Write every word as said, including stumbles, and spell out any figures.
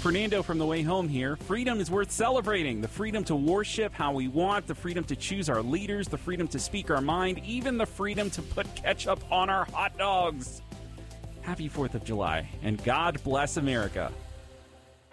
Fernando from The Way Home here. Freedom is worth celebrating. The freedom to worship how we want, the freedom to choose our leaders, the freedom to speak our mind, even the freedom to put ketchup on our hot dogs. Happy fourth of July, and God bless America.